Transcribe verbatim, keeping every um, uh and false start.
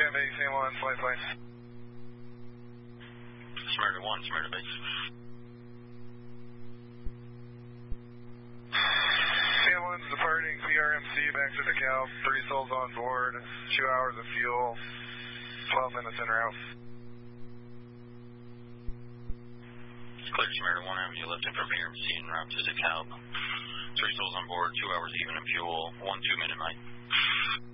Stand base, same one, flight plane. Smyrna one, Smyrna base. Sam one's departing C R M C back to DeKalb. Three souls on board. Two hours of fuel. Twelve minutes en route. Clear Smyrna one, Avenue lifting from here, C en route to DeKalb. Three souls on board, two hours even in fuel, one two minute night.